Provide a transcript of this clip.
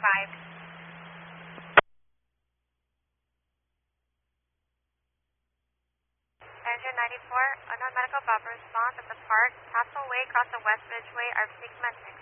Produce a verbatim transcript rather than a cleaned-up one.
five. Engine ninety-four, unknown medical Bob response at the park, Castle Way, across the West Ridgeway, are Sigma six.